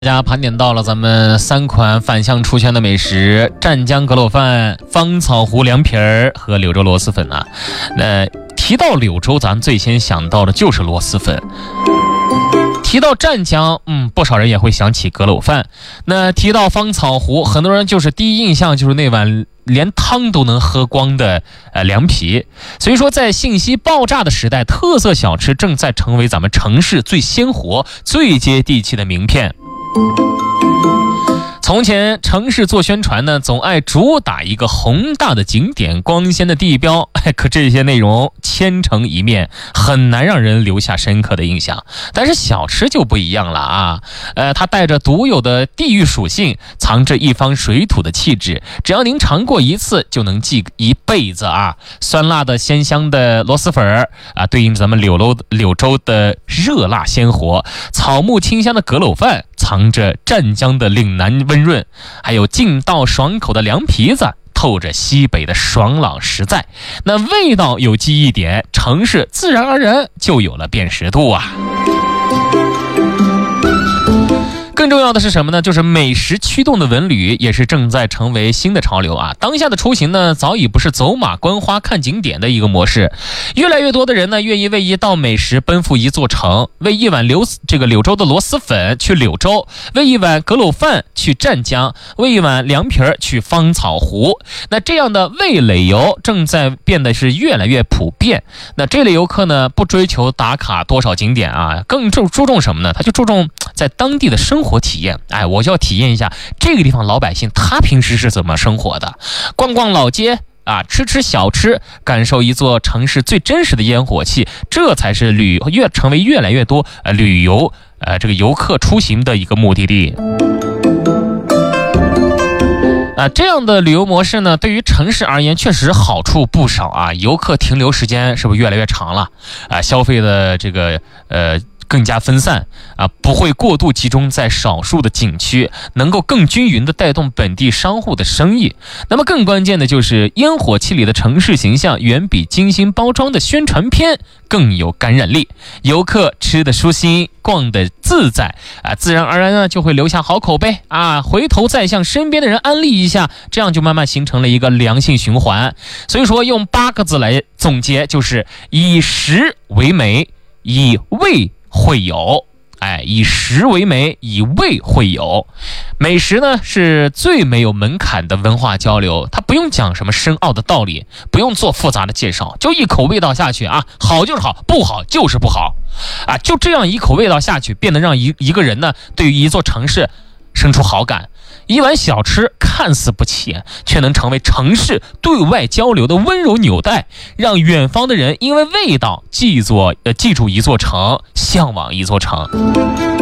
大家盘点到了咱们3款反向出圈的美食：湛江阁楼饭、芳草湖凉皮儿和柳州螺蛳粉啊。那提到柳州，咱最先想到的就是螺蛳粉。提到湛江，不少人也会想起阁楼饭。那提到芳草湖，很多人就是第一印象就是那碗连汤都能喝光的凉皮。所以说，在信息爆炸的时代，特色小吃正在成为咱们城市最鲜活、最接地气的名片。从前城市做宣传呢，总爱主打一个宏大的景点、光鲜的地标，可这些内容千城一面，很难让人留下深刻的印象。但是小吃就不一样了啊，它带着独有的地域属性，藏着一方水土的气质，只要您尝过一次，就能记一辈子啊！酸辣的鲜香的螺蛳粉啊，对应咱们柳州的热辣鲜活；草木清香的阁楼饭，藏着湛江的岭南温润，还有劲道爽口的凉皮子，透着西北的爽朗实在。那味道有记忆点，城市自然而然就有了辨识度啊。更重要的是什么呢？就是美食驱动的文旅也是正在成为新的潮流啊！当下的出行呢，早已不是走马观花看景点的一个模式，越来越多的人呢，愿意为一道美食奔赴一座城，为一碗柳州的螺蛳粉去柳州，为一碗阁楼饭去湛江，为一碗凉皮儿去芳草湖。那这样的味蕾游正在变得是越来越普遍。那这类游客呢，不追求打卡多少景点啊，更注重什么呢？他就注重在当地的生活体验。我就要体验一下这个地方老百姓他平时是怎么生活的，逛逛老街啊，吃小吃，感受一座城市最真实的烟火气，这才是成为越来越多旅游这个游客出行的一个目的地。这样的旅游模式呢，对于城市而言确实好处不少啊。游客停留时间是不是越来越长了啊？消费的这个更加分散啊，不会过度集中在少数的景区，能够更均匀地带动本地商户的生意。那么更关键的就是烟火气里的城市形象远比精心包装的宣传片更有感染力。游客吃得舒心，逛得自在啊，自然而然呢就会留下好口碑啊，回头再向身边的人安利一下，这样就慢慢形成了一个良性循环。所以说用8个字来总结，就是以食为美，以味会友。以食为美，以味会友。美食呢是最没有门槛的文化交流，它不用讲什么深奥的道理，不用做复杂的介绍，就一口味道下去啊，好就是好，不好就是不好啊，就这样一口味道下去，便能让一个人呢对于一座城市生出好感。一碗小吃看似不起眼，却能成为城市对外交流的温柔纽带，让远方的人因为味道记住一座城，向往一座城。